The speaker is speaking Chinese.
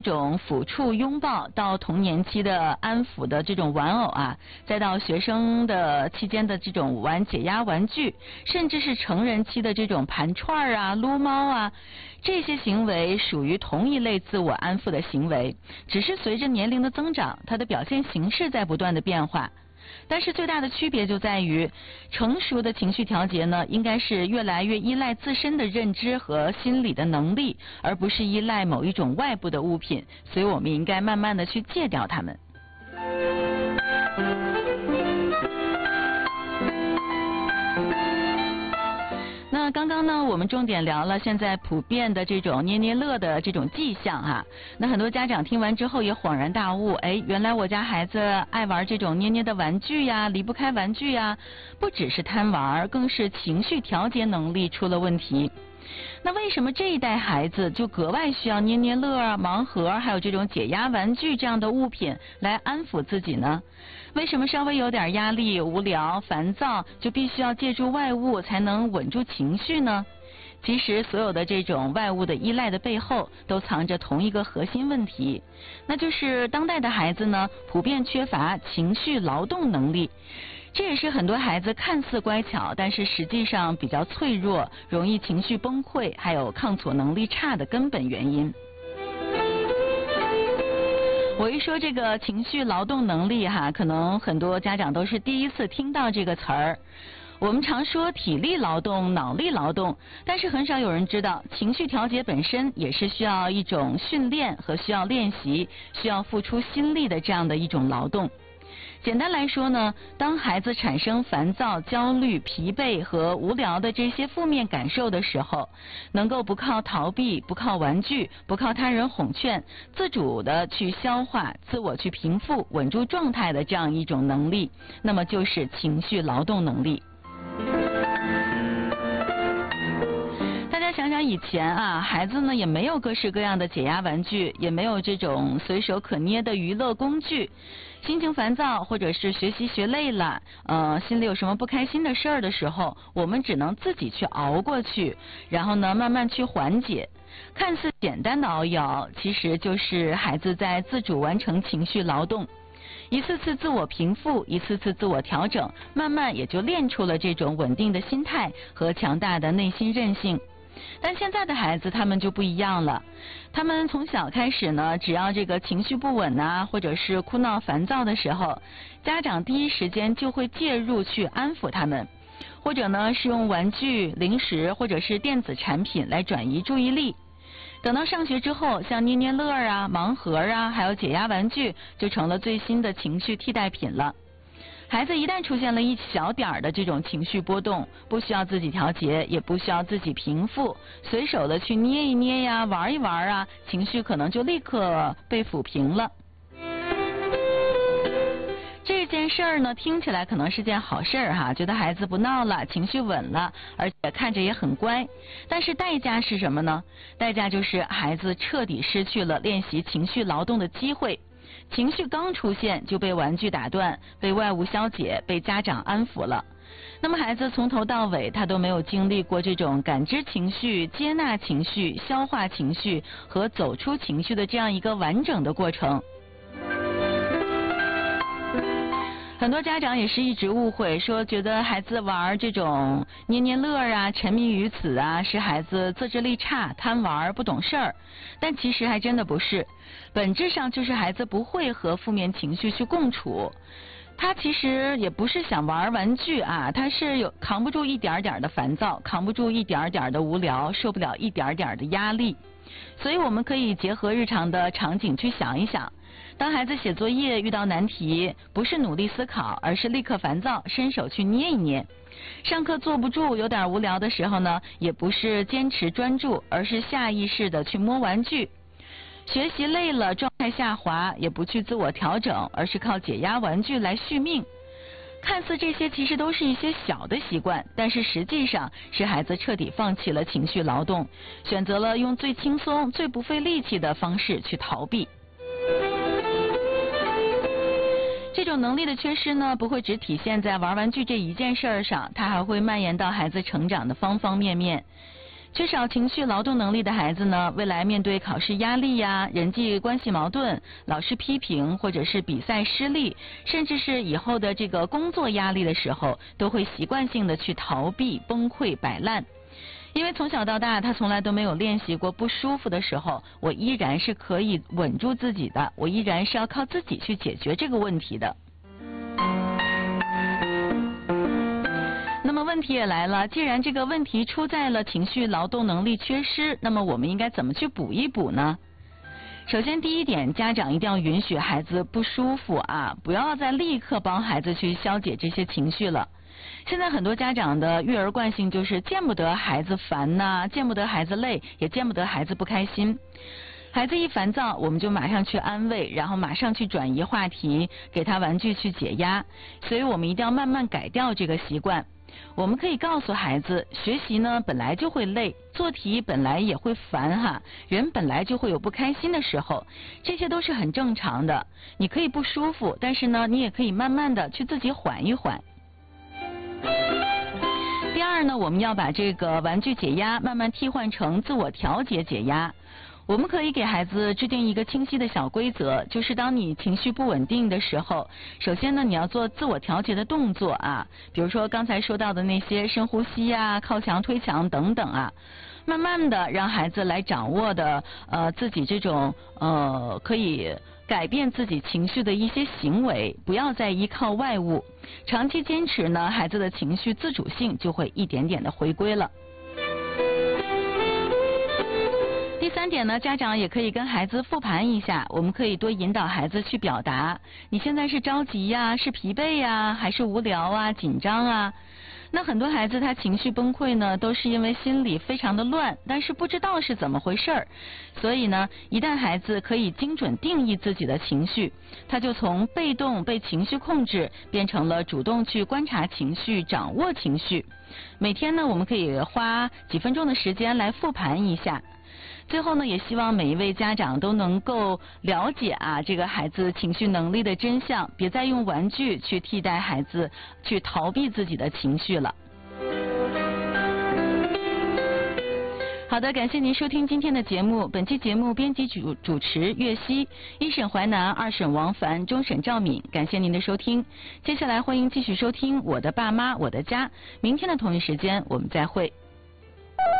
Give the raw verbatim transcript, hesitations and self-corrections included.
这种抚触拥抱，到童年期的安抚的这种玩偶啊，再到学生的期间的这种玩解压玩具，甚至是成人期的这种盘串啊、撸猫啊，这些行为属于同一类自我安抚的行为，只是随着年龄的增长，它的表现形式在不断的变化。但是最大的区别就在于，成熟的情绪调节呢，应该是越来越依赖自身的认知和心理的能力，而不是依赖某一种外部的物品，所以我们应该慢慢的去戒掉它们。那刚刚呢，我们重点聊了现在普遍的这种捏捏乐的这种迹象哈。那很多家长听完之后也恍然大悟，哎，原来我家孩子爱玩这种捏捏的玩具呀，离不开玩具呀，不只是贪玩，更是情绪调节能力出了问题。那为什么这一代孩子就格外需要捏捏乐啊、盲盒，还有这种解压玩具这样的物品来安抚自己呢？为什么稍微有点压力、无聊、烦躁，就必须要借助外物才能稳住情绪呢？其实所有的这种外物的依赖的背后，都藏着同一个核心问题，那就是当代的孩子呢，普遍缺乏情绪劳动能力。这也是很多孩子看似乖巧，但是实际上比较脆弱，容易情绪崩溃，还有抗挫能力差的根本原因。我一说这个情绪劳动能力哈，可能很多家长都是第一次听到这个词儿。我们常说体力劳动、脑力劳动，但是很少有人知道，情绪调节本身也是需要一种训练和需要练习、需要付出心力的这样的一种劳动。简单来说呢，当孩子产生烦躁、焦虑、疲惫和无聊的这些负面感受的时候，能够不靠逃避、不靠玩具、不靠他人哄劝，自主的去消化、自我去平复、稳住状态的这样一种能力，那么就是情绪劳动能力。大家想想以前啊，孩子呢也没有各式各样的解压玩具，也没有这种随手可捏的娱乐工具。心情烦躁或者是学习学累了，呃，心里有什么不开心的事儿的时候，我们只能自己去熬过去，然后呢慢慢去缓解。看似简单的熬一熬，其实就是孩子在自主完成情绪劳动。一次次自我平复，一次次自我调整，慢慢也就练出了这种稳定的心态和强大的内心韧性。但现在的孩子他们就不一样了，他们从小开始呢，只要这个情绪不稳啊，或者是哭闹烦躁的时候，家长第一时间就会介入去安抚他们，或者呢是用玩具、零食或者是电子产品来转移注意力。等到上学之后，像捏捏乐啊、盲盒啊，还有解压玩具，就成了最新的情绪替代品了。孩子一旦出现了一小点儿的这种情绪波动，不需要自己调节，也不需要自己平复，随手的去捏一捏呀、玩一玩啊，情绪可能就立刻被抚平了。这件事儿呢，听起来可能是件好事儿哈，觉得孩子不闹了，情绪稳了，而且看着也很乖。但是代价是什么呢？代价就是孩子彻底失去了练习情绪劳动的机会。情绪刚出现就被玩具打断，被外物消解，被家长安抚了。那么孩子从头到尾他都没有经历过这种感知情绪、接纳情绪、消化情绪和走出情绪的这样一个完整的过程。很多家长也是一直误会，说觉得孩子玩这种捏捏乐啊，沉迷于此啊，是孩子自制力差、贪玩、不懂事儿。但其实还真的不是，本质上就是孩子不会和负面情绪去共处。他其实也不是想玩玩具啊，他是有扛不住一点点的烦躁，扛不住一点点的无聊，受不了一点点的压力。所以我们可以结合日常的场景去想一想，当孩子写作业遇到难题，不是努力思考，而是立刻烦躁，伸手去捏一捏。上课坐不住，有点无聊的时候呢，也不是坚持专注，而是下意识的去摸玩具。学习累了，状态下滑，也不去自我调整，而是靠解压玩具来续命。看似这些其实都是一些小的习惯，但是实际上是孩子彻底放弃了情绪劳动，选择了用最轻松、最不费力气的方式去逃避。这种能力的缺失呢，不会只体现在玩玩具这一件事儿上，它还会蔓延到孩子成长的方方面面。 缺少情绪劳动能力的孩子呢，未来面对考试压力呀、人际关系矛盾、老师批评，或者是比赛失利，甚至是以后的这个工作压力的时候，都会习惯性的去逃避、崩溃、摆烂。因为从小到大，他从来都没有练习过不舒服的时候，我依然是可以稳住自己的，我依然是要靠自己去解决这个问题的。那么问题也来了，既然这个问题出在了情绪劳动能力缺失，那么我们应该怎么去补一补呢？首先第一点，家长一定要允许孩子不舒服啊，不要再立刻帮孩子去消解这些情绪了。现在很多家长的育儿惯性就是见不得孩子烦呐、啊，见不得孩子累，也见不得孩子不开心。孩子一烦躁，我们就马上去安慰，然后马上去转移话题，给他玩具去解压。所以我们一定要慢慢改掉这个习惯。我们可以告诉孩子，学习呢本来就会累，做题本来也会烦哈，人本来就会有不开心的时候，这些都是很正常的。你可以不舒服，但是呢，你也可以慢慢的去自己缓一缓。第二呢，我们要把这个玩具解压慢慢替换成自我调节解压。我们可以给孩子制定一个清晰的小规则，就是当你情绪不稳定的时候，首先呢，你要做自我调节的动作啊，比如说刚才说到的那些深呼吸啊、靠墙推墙等等啊，慢慢的让孩子来掌握的呃自己这种呃可以改变自己情绪的一些行为，不要再依靠外物。长期坚持呢，孩子的情绪自主性就会一点点的回归了。第三点呢，家长也可以跟孩子复盘一下，我们可以多引导孩子去表达，你现在是着急呀，是疲惫呀，还是无聊啊、紧张啊？那很多孩子他情绪崩溃呢，都是因为心里非常的乱，但是不知道是怎么回事儿。所以呢，一旦孩子可以精准定义自己的情绪，他就从被动被情绪控制，变成了主动去观察情绪、掌握情绪。每天呢，我们可以花几分钟的时间来复盘一下。最后呢，也希望每一位家长都能够了解啊这个孩子情绪能力的真相，别再用玩具去替代孩子去逃避自己的情绪了。好的，感谢您收听今天的节目。本期节目编辑主主持岳西，一审淮南，二审王凡，终审赵敏。感谢您的收听，接下来欢迎继续收听《我的爸妈我的家》。明天的同一时间我们再会。